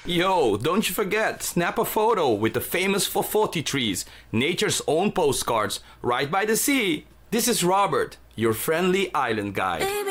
Yo, don't you forget, snap a photo with the famous Fofoti trees, nature's own postcards, right by the sea. This is Robert, your friendly island guide.